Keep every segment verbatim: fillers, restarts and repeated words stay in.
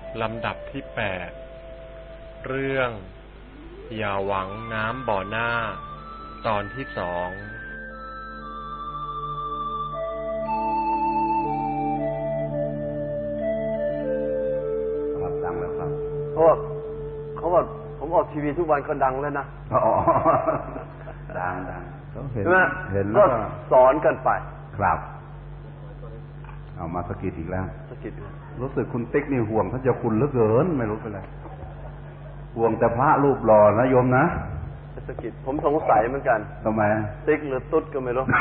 ลำดับที่แปดเรื่องอย่าหวังน้ำบ่อหน้าตอนที่สองครับดังแล้วครับเพราะว่าเขาว่าผมออกทีวีทุกวันก็ดังแล้วนะอ๋อดังดังต้องเห็นเห็นก็สอนกันไปครับเอามาสกิดอีกแล้วสกิดรู้สึกคุณติ๊กนี่ห่วงพระเจ้าคุณเหลือเกินไม่รู้เป็นไรห่วงแต่พระรูปหล่อนะโยมนะสกิดผมสงสัยเหมือนกันทำไมติ๊กหรือตุ๊ดก็ไม่รู้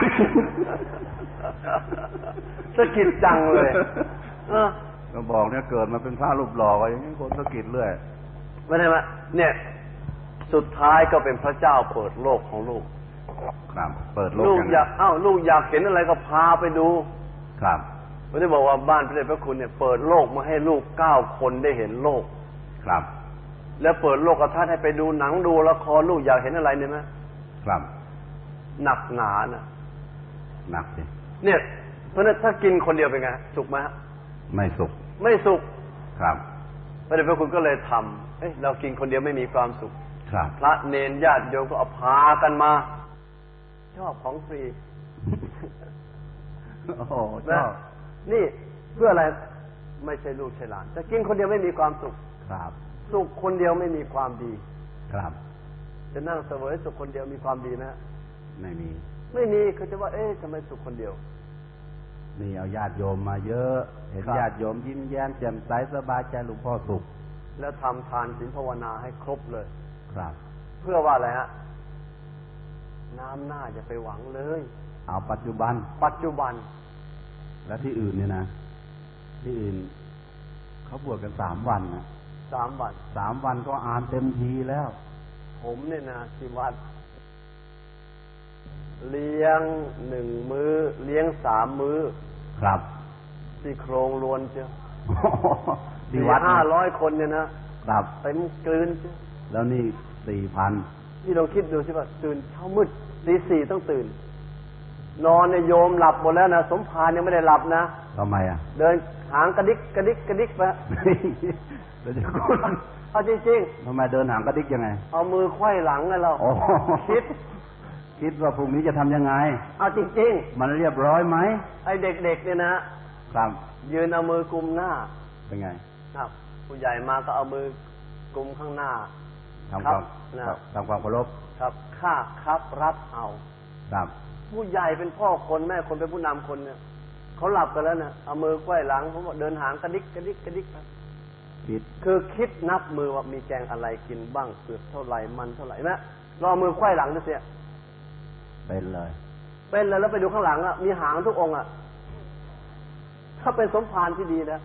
สกิดจังเลยก็บอกเนี่ยเกิดมาเป็นพระรูปหล่อไว้อย่างนี้คนสกิดเรื่อยไม่ได้ไหมเนี่ยสุดท้ายก็เป็นพระเจ้าเปิดโลกของลูกครับเปิดโลกลูกอยากเอ้าลูกอยากเห็นอะไรก็พาไปดูครับไม่ได้บอกว่าบ้านพระเดชพระคุณเนี่ยเปิดโลกมาให้ลูกเก้าคนได้เห็นโลกครับแล้วเปิดโลกทัศน์ให้ไปดูหนังดูละครลูกอยากเห็นอะไรเนี่ยไหมครับหนักหนานะหนักสิเนี่ยเพราะนั้นถ้ากินคนเดียวเป็นไงสุขไหมไม่สุขไม่สุขครับพระเดชพระคุณก็เลยทำเอ้ยเรากินคนเดียวไม่มีความสุขครับพระเนรญาติโยมก็เอาพากันมาชอบของฟรีโอ้โหชอบนี่เพื่ออะไรไม่ใช่ลูกใช่หลานจะกินคนเดียวไม่มีความสุขครับสุขคนเดียวไม่มีความดีครับจะนั่งเสวยสุขคนเดียวมีความดีไหมไม่มีไม่มีเขาจะว่าเอ๊ะทำไมสุขคนเดียวนี่เอาญาติโยมมาเยอะเห็นญาติโยมยิ้มแย้มแจ่มใสสบายใจหลวงพ่อสุขแล้วทำทานศีลภาวนาให้ครบเลยครับเพื่อว่าอะไรฮะน้ำหน้าจะไปหวังเลยเอาปัจจุบันปัจจุบันแล้วที่อื่นเนี่ยนะที่อื่นเขาบวชกันสามวันนะสามวันสามวันก็อ่านเต็มทีแล้วผมเนี่ยนะที่วัดเลี้ยงหนึ่งมือเลี้ยงสามมือครับที่โครงล้วนเจ้าที่วัดห้าร้อยคนเนี่ยนะครับเต็มกลืนเจ้าแล้วนี่สี่พันที่เราคิดดูใช่ป่ะตื่นเช้ามืดตีสี่ต้องตื่นนอนเนี่ยโยมหลับหมดแล้วนะสมภารยังไม่ได้หลับนะทำไมอ่ะเดินหางกระดิกกระดิกกระดิกไปเดี๋ยวคุณเอาจริงๆทำไมเดินหางกระดิกยังไงเอามือไขว้หลังไงเราคิดคิดว่าพรุ่งนี้จะทำยังไงเอาจริงๆมันเรียบร้อยไหมไอเด็กๆเนี่ยนะครับยืนเอามือกุมหน้าเป็นไงครับผู้ใหญ่มาก็เอามือกุมข้างหน้าทำความทำความเคารพครับข้าครับรับเอาครับผู้ใหญ่เป็นพ่อคนแม่คนเป็นผู้นำคนเนี่ยเขาหลับกันแล้วเนี่ยเอามือไขว้หลังผมบอกเดินหางกระดิกกระดิกกระดิกครับคิดคือคิดนับมือว่ามีแกงอะไรกินบ้างเปลือกเท่าไหร่มันเท่าไหร่นะรอมือไขว้หลังดูสิเป็นเลยเป็นเลยแล้วไปดูข้างหลังอ่ะมีหางทุกองค์อ่ะถ้าเป็นสมภารที่ดีนะ